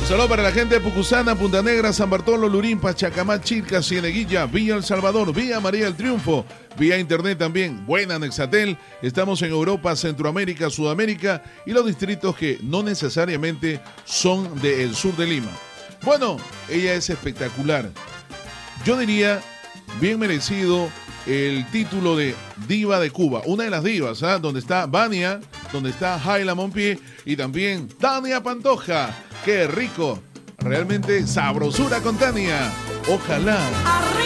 Un saludo para la gente de Pucusana, Punta Negra, San Bartolo, Lurín, Pachacamá, Chilca, Cieneguilla, Villa El Salvador, Villa María del Triunfo, vía internet también, buena Nexatel. Estamos en Europa, Centroamérica, Sudamérica y los distritos que no necesariamente son del sur de Lima. Bueno, ella es espectacular. Yo diría, bien merecido el título de Diva de Cuba, una de las divas, ¿eh? Donde está Vania, donde está Jaila Monpié y también Tania Pantoja. ¡Qué rico! Realmente sabrosura con Tania. Ojalá.